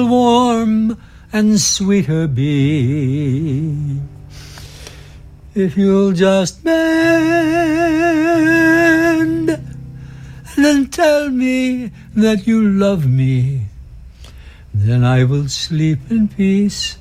warm and sweeter be. If you'll just bend and tell me that you love me, then I will sleep in peace